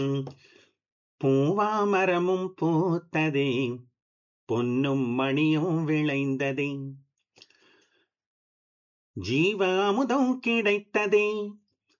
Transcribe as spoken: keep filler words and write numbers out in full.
பூவாமரமும் பூத்ததே, பொன்னும் மணியும் விளைந்ததே, ஜீவ அமுதம் கிடைத்ததே,